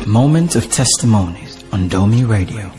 Moment of Testimonies on Domi Radio.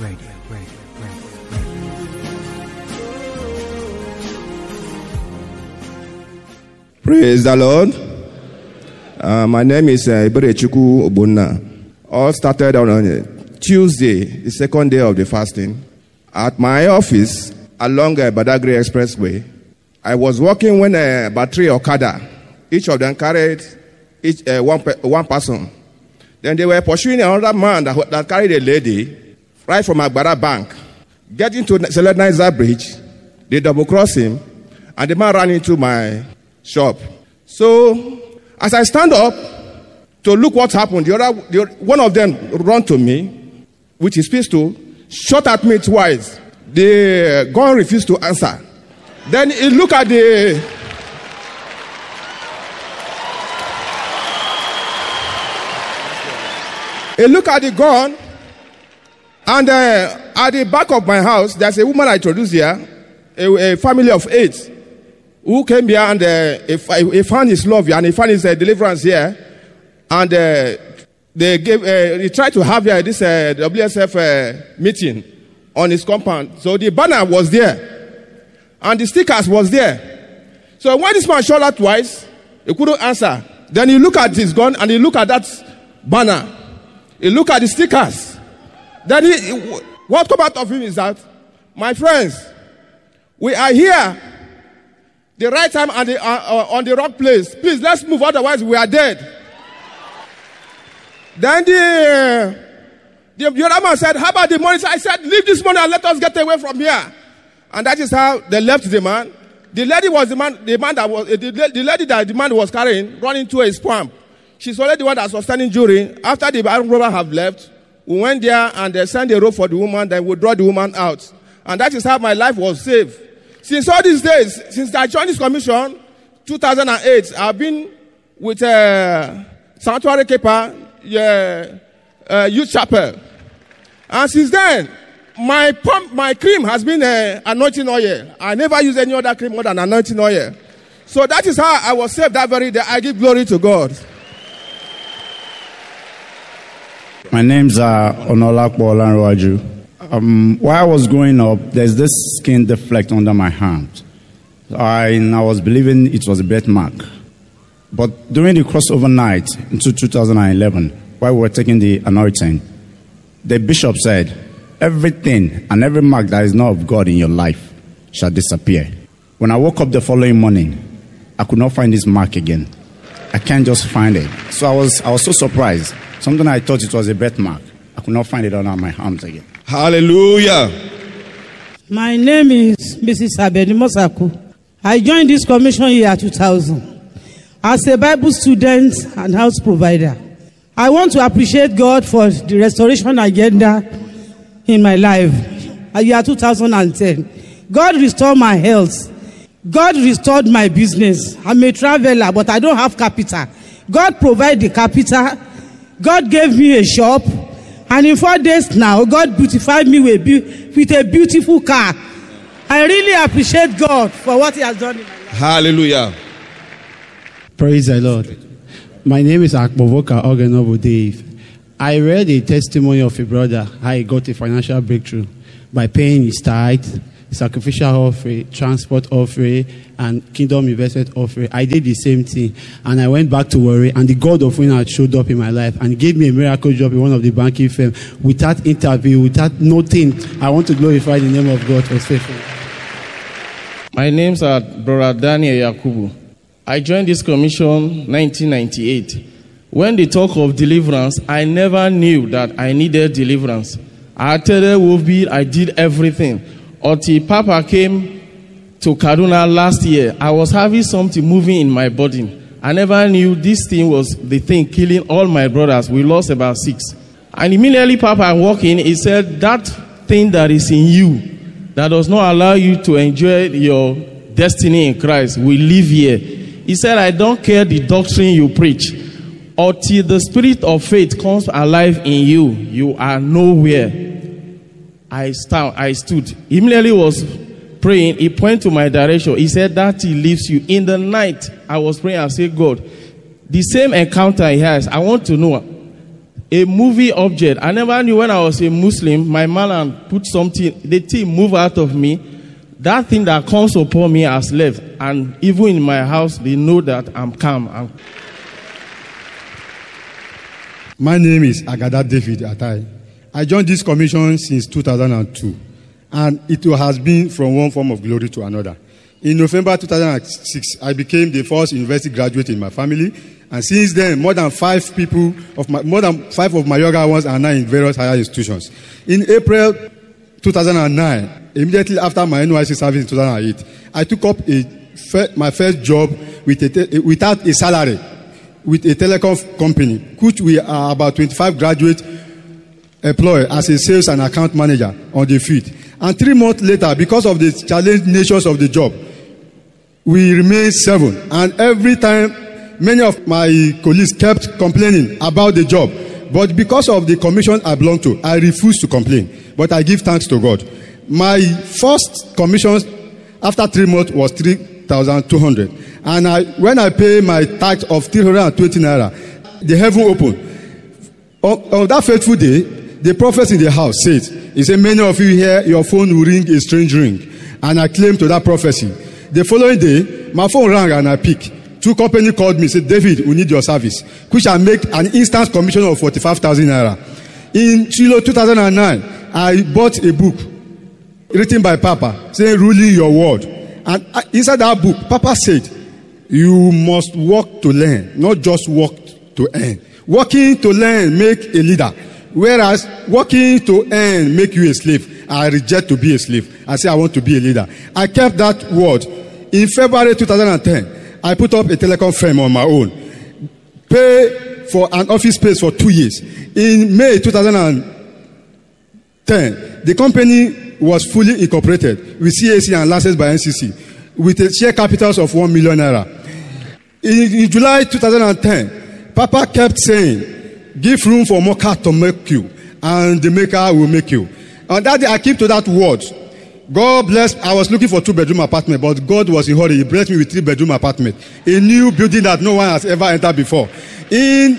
Praise the Lord. My name is Iberechukwu Obunna. All started on Tuesday, the second day of the fasting, at my office along Badagry Expressway. I was working when about 3 Okada. Each of them carried one person. Then they were pursuing another man that carried a lady right from Agbara Bank. Getting to Selenizer Bridge, they double-crossed him, and the man ran into my shop. So, as I stand up to look what happened, one of them ran to me with his pistol, shot at me twice. The gun refused to answer. Then he looked at the gun, and at the back of my house, there's a woman I introduced here, a family of 8, who came here and he found his love here and he found his deliverance here. And he tried to have this WSF meeting on his compound. So the banner was there and the stickers was there. So when this man shot out twice, he couldn't answer. Then he looked at his gun and he looked at that banner. He looked at the stickers. Then what came out of him is that, my friends, we are here the right time and on the wrong place. Please, let's move, otherwise we are dead. Then the other man said, how about the money? I said, leave this money and let us get away from here. And that is how they left the man. The lady that the man was carrying ran into a swamp. She's already the one that was standing during. After the armed robber have left, we went there and they sent a rope for the woman, then we draw the woman out. And that is how my life was saved. Since all these days, since I joined this commission, 2008, I've been with Sanctuary Keeper, Youth Chapel. And since then, my cream has been anointing oil. I never use any other cream more than anointing oil. So that is how I was saved that very day. I give glory to God. My name's Onolakpo Olanrewaju. While I was growing up, there's this skin defect under my hand. I was believing it was a birthmark. But during the crossover night into 2011, while we were taking the anointing, the bishop said, everything and every mark that is not of God in your life shall disappear. When I woke up the following morning, I could not find this mark again. I can't just find it. So I was so surprised. Something I thought it was a birthmark. I could not find it on my arms again. Hallelujah. My name is Mrs. Abedi Mosaku. I joined this commission year 2000 as a Bible student and house provider. I want to appreciate God for the restoration agenda in my life. Year 2010, God restored my health. God restored my business. I'm a traveler, but I don't have capital. God provided the capital. God gave me a shop. And in 4 days now, God beautified me with a beautiful car. I really appreciate God for what He has done in my life. Hallelujah. Praise the Lord. My name is Akbovoka Ogenobu Dave. I read a testimony of a brother how he got a financial breakthrough by paying his tithe, sacrificial offering, transport offering, and kingdom investment offering. I did the same thing, and I went back to worry, and the God of winner showed up in my life and gave me a miracle job in one of the banking firms without interview, without nothing. I want to glorify the name of God for His faithfulness. My name's Brother Daniel Yakubu. I joined this commission 1998. When they talk of deliverance, I never knew that I needed deliverance. I attended Wolfbeat, I did everything. Until Papa came to Kaduna last year, I was having something moving in my body. I never knew this thing was the thing killing all my brothers. We lost about 6. And immediately Papa walked in, he said, that thing that is in you, that does not allow you to enjoy your destiny in Christ, will live here. He said, I don't care the doctrine you preach. Until the spirit of faith comes alive in you, you are nowhere. I stood. Immediately was praying. He pointed to my direction. He said that He leaves you. In the night, I was praying. I said, God, the same encounter he has, I want to know a movie object. I never knew when I was a Muslim, my man put something, the thing move out of me. That thing that comes upon me has left. And even in my house, they know that I'm calm. My name is Agada David Atai. I joined this commission since 2002. And it has been from one form of glory to another. In November 2006, I became the first university graduate in my family. And since then, more than five of my younger ones are now in various higher institutions. In April 2009, immediately after my NYSC service in 2008, I took up my first job without a salary with a telecom company, which we are about 25 graduates employed as a sales and account manager on the field. And 3 months later, because of the challenging natures of the job, we remained 7. And every time, many of my colleagues kept complaining about the job. But because of the commission I belong to, I refused to complain. But I give thanks to God. My first commission after 3 months was 3,200. And when I pay my tax of 320 naira, the heaven opened. On that fateful day, the prophet in the house said, he said, many of you here, your phone will ring a strange ring. And I claimed to that prophecy. The following day, my phone rang and I picked. 2 companies called me and said, David, we need your service, which I make an instant commission of 45,000 naira. In 2009, I bought a book written by Papa saying, ruling your world. And inside that book, Papa said, you must work to learn, not just work to earn. Working to learn make a leader, whereas working to earn make you a slave. I reject to be a slave. I say I want to be a leader. I kept that word. In February 2010, I put up a telecom firm on my own. Pay for an office space for 2 years. In May 2010, the company was fully incorporated with CAC and licensed by NCC with a share capitals of 1 million naira. In July 2010, Papa kept saying, give room for maker to make you, and the maker will make you. And that day I keep to that word. God bless. I was looking for 2-bedroom apartment, but God was in a hurry. He blessed me with 3-bedroom apartment. A new building that no one has ever entered before. In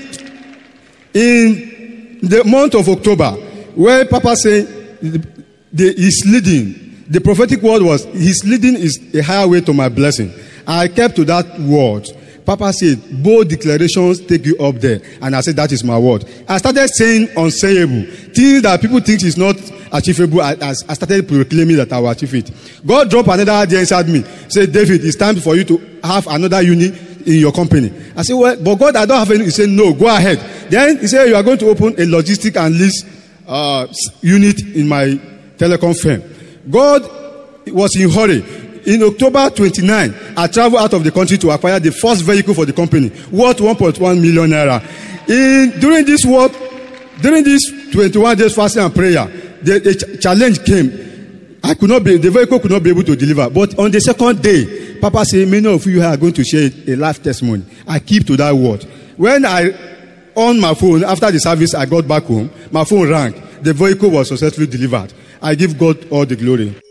the month of October, where Papa said he's leading, the prophetic word was, his leading is a higher way to my blessing. I kept to that word. Papa said, bold declarations take you up there. And I said, that is my word. I started saying unsayable. Things that people think is not achievable, I started proclaiming that I will achieve it. God dropped another idea inside me. Said, David, it's time for you to have another unit in your company. I said, well, but God, I don't have any. He said, no, go ahead. Then he said, you are going to open a logistic and lease unit in my telecom firm. God was in a hurry. In October 29, I traveled out of the country to acquire the first vehicle for the company, worth 1.1 million naira. During this 21 days fasting and prayer, the challenge came. The vehicle could not be able to deliver. But on the second day, Papa said, many of you are going to share a life testimony. I keep to that word. When I on my phone, after the service, I got back home, my phone rang. The vehicle was successfully delivered. I give God all the glory.